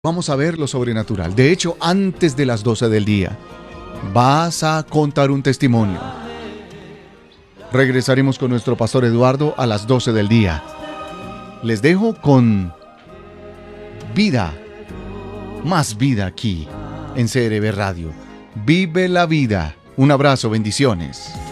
Vamos a ver lo sobrenatural. De hecho, antes de las 12 del día, vas a contar un testimonio. Regresaremos con nuestro pastor Eduardo a las 12 del día. Les dejo con vida, más vida aquí en CRB Radio. Vive la vida. Un abrazo, bendiciones.